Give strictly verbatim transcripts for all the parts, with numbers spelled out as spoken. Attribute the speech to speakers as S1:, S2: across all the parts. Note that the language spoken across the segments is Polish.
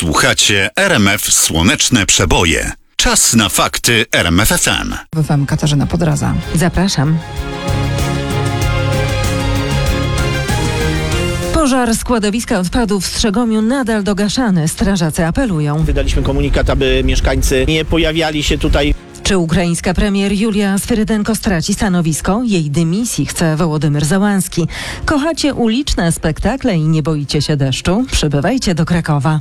S1: Słuchacie R M F Słoneczne Przeboje. Czas na fakty R M F F M.
S2: W F M Katarzyna Podraza.
S3: Zapraszam. Pożar składowiska odpadów w Strzegomiu nadal dogaszany. Strażacy apelują.
S4: Wydaliśmy komunikat, aby mieszkańcy nie pojawiali się tutaj.
S3: Czy ukraińska premier Julia Swyrydenko straci stanowisko? Jej dymisji chce Wołodymyr Załęski. Kochacie uliczne spektakle i nie boicie się deszczu? Przybywajcie do Krakowa.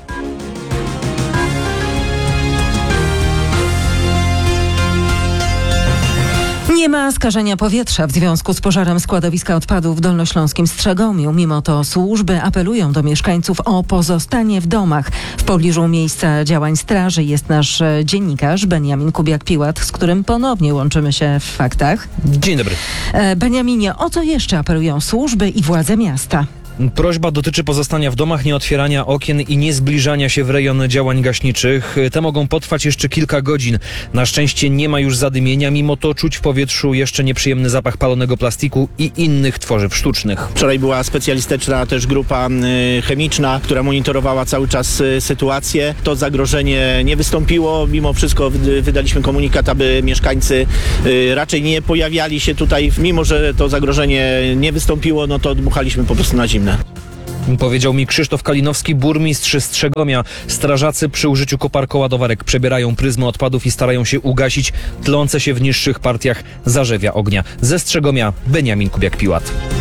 S3: Nie ma skażenia powietrza w związku z pożarem składowiska odpadów w dolnośląskim Strzegomiu. Mimo to służby apelują do mieszkańców o pozostanie w domach. W pobliżu miejsca działań straży jest nasz dziennikarz Beniamin Kubiak-Piłat, z którym ponownie łączymy się w faktach.
S5: Dzień dobry.
S3: Beniaminie, o co jeszcze apelują służby i władze miasta?
S5: Prośba dotyczy pozostania w domach, nie otwierania okien i nie zbliżania się w rejon działań gaśniczych. Te mogą potrwać jeszcze kilka godzin. Na szczęście nie ma już zadymienia, mimo to czuć w powietrzu jeszcze nieprzyjemny zapach palonego plastiku i innych tworzyw sztucznych.
S4: Wczoraj była specjalistyczna też grupa y, chemiczna, która monitorowała cały czas y, sytuację. To zagrożenie nie wystąpiło. Mimo wszystko wy, wydaliśmy komunikat, aby mieszkańcy y, raczej nie pojawiali się tutaj. Mimo że to zagrożenie nie wystąpiło, no to dmuchaliśmy po prostu na zimne.
S5: Powiedział mi Krzysztof Kalinowski, burmistrz Strzegomia. Strażacy przy użyciu koparkoładowarek przebierają pryzmy odpadów i starają się ugasić tlące się w niższych partiach zarzewia ognia. Ze Strzegomia Beniamin Kubiak-Piłat.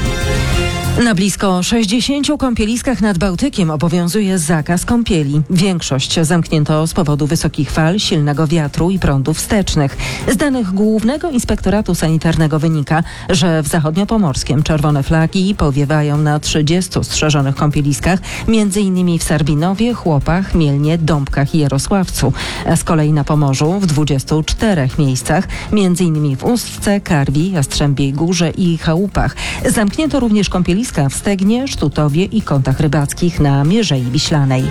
S3: Na blisko sześćdziesięciu kąpieliskach nad Bałtykiem obowiązuje zakaz kąpieli. Większość zamknięto z powodu wysokich fal, silnego wiatru i prądów wstecznych. Z danych Głównego Inspektoratu Sanitarnego wynika, że w zachodniopomorskiem czerwone flagi powiewają na trzydziestu strzeżonych kąpieliskach, między innymi w Sarbinowie, Chłopach, Mielnie, Dąbkach i Jarosławcu. Z kolei na Pomorzu w dwudziestu czterech miejscach, między innymi w Ustce, Karwi, Jastrzębiej Górze i Chałupach. Zamknięto również kąpieliska w Stegnie, Sztutowie i Kątach Rybackich na Mierzei Wiślanej.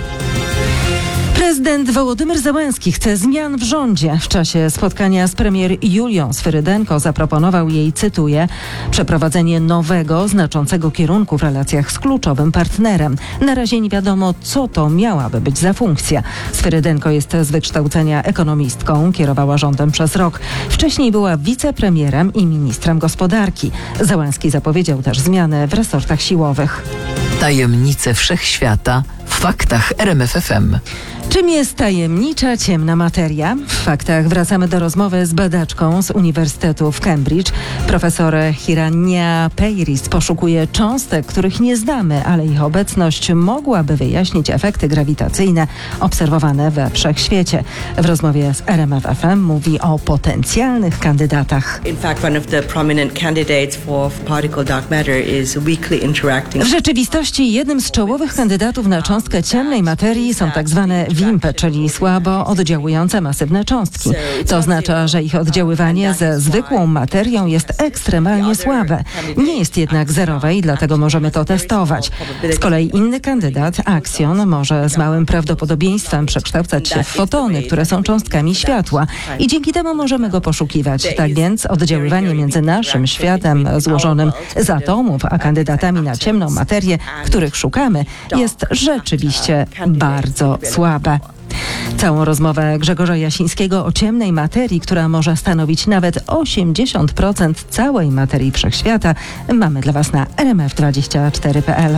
S3: Prezydent Wołodymyr Załęski chce zmian w rządzie. W czasie spotkania z premier Julią Swyrydenko zaproponował jej, cytuję, przeprowadzenie nowego, znaczącego kierunku w relacjach z kluczowym partnerem. Na razie nie wiadomo, co to miałaby być za funkcja. Swyrydenko jest z wykształcenia ekonomistką, kierowała rządem przez rok. Wcześniej była wicepremierem i ministrem gospodarki. Załęski zapowiedział też zmiany w resortach siłowych.
S2: Tajemnice wszechświata w faktach R M F F M.
S3: Czym jest tajemnicza, ciemna materia? W faktach wracamy do rozmowy z badaczką z Uniwersytetu w Cambridge. Profesor Hiranya Peiris poszukuje cząstek, których nie znamy, ale ich obecność mogłaby wyjaśnić efekty grawitacyjne obserwowane we wszechświecie. W rozmowie z R M F F M mówi o potencjalnych kandydatach.
S6: In fact, one of the prominent candidates for particle dark matter is weakly interacting.
S3: W rzeczywistości jednym z czołowych kandydatów na cząstkę ciemnej materii są tak zwane wimpy, czyli słabo oddziałujące masywne cząstki. To oznacza, że ich oddziaływanie ze zwykłą materią jest ekstremalnie słabe. Nie jest jednak zerowe i dlatego możemy to testować. Z kolei inny kandydat, aksion, może z małym prawdopodobieństwem przekształcać się w fotony, które są cząstkami światła i dzięki temu możemy go poszukiwać. Tak więc oddziaływanie między naszym światem złożonym z atomów, a kandydatami na ciemną materię, których szukamy, jest rzeczywiście bardzo słabe. Całą rozmowę Grzegorza Jasińskiego o ciemnej materii, która może stanowić nawet osiemdziesiąt procent całej materii wszechświata, mamy dla Was na R M F dwadzieścia cztery kropka p l.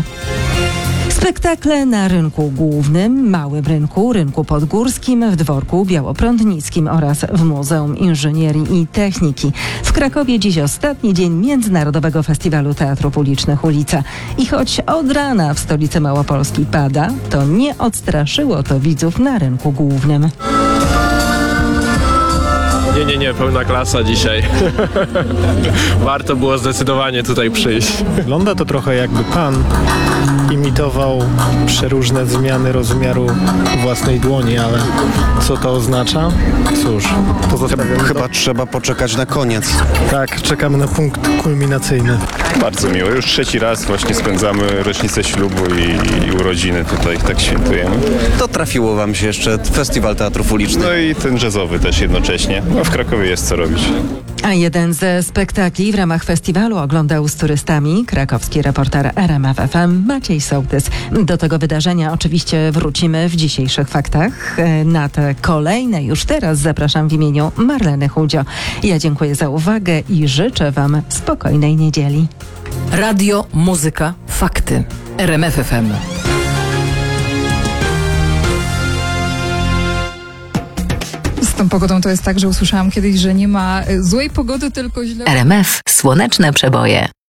S3: Spektakle na rynku głównym, małym rynku, rynku podgórskim, w dworku białoprądnickim oraz w Muzeum Inżynierii i Techniki. W Krakowie dziś ostatni dzień Międzynarodowego Festiwalu Teatrów Ulicznych Ulica. I choć od rana w stolicy Małopolski pada, to nie odstraszyło to widzów na rynku głównym.
S7: Nie, nie, nie, pełna klasa dzisiaj. Warto było zdecydowanie tutaj przyjść.
S8: Wygląda to trochę jakby pan imitował przeróżne zmiany rozmiaru własnej dłoni, ale co to oznacza? Cóż, pozostawiam
S9: Chyba
S8: to.
S9: trzeba poczekać na koniec.
S8: Tak, czekamy na punkt kulminacyjny.
S10: Bardzo miło. Już trzeci raz właśnie spędzamy rocznicę ślubu i, i urodziny tutaj, tak świętujemy.
S9: To trafiło wam się jeszcze Festiwal Teatrów Ulicznych.
S10: No i ten jazzowy też jednocześnie. No w Krakowie jest co robić.
S3: A jeden ze spektakli w ramach festiwalu oglądał z turystami krakowski reporter R M F F M Maciej Sołtys. Do tego wydarzenia oczywiście wrócimy w dzisiejszych faktach. Na te kolejne już teraz zapraszam w imieniu Marleny Chudzio. Ja dziękuję za uwagę i życzę Wam spokojnej niedzieli.
S2: Radio, muzyka, fakty. R M F F M.
S11: Z tą pogodą to jest tak, że usłyszałam kiedyś, że nie ma złej pogody, tylko źle.
S2: R M F. Słoneczne przeboje.